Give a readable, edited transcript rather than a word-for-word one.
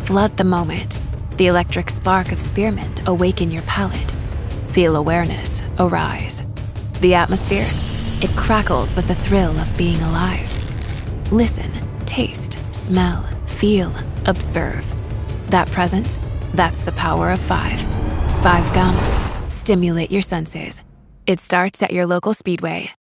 Flood the moment. The electric spark of spearmint awaken your palate. Feel awareness arise. The atmosphere, it crackles with the thrill of being alive. Listen, taste, smell, feel, observe. That presence, that's the power of 5. 5 Gum. Stimulate your senses. It starts at your local Speedway.